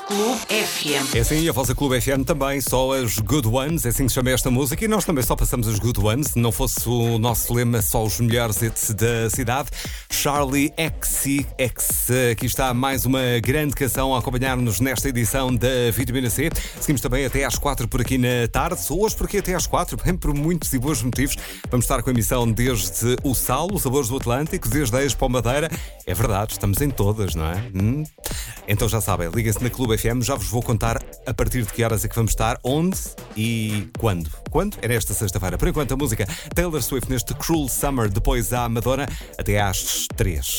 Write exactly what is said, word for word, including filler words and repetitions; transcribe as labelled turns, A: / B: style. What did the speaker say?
A: Clube F M.
B: É assim, a vossa Clube F M também, só as Good Ones, é assim que se chama esta música, e nós também só passamos as Good Ones, se não fosse o nosso lema só os melhores hits da cidade. Charlie X C X, aqui está mais uma grande canção a acompanhar-nos nesta edição da Vitamina C. Seguimos também até às quatro por aqui na tarde, hoje porque até às quatro, bem por muitos e bons motivos. Vamos estar com a emissão desde o Sal, os Sabores do Atlântico, desde a Expo Madeira. É verdade, estamos em todas, não é? Hum? Então já sabem, liguem-se na Clube F M, já vos vou contar a partir de que horas é que vamos estar, onde e quando. Quando? É nesta sexta-feira. Por enquanto a música Taylor Swift neste Cruel Summer, depois a Madonna, até às três.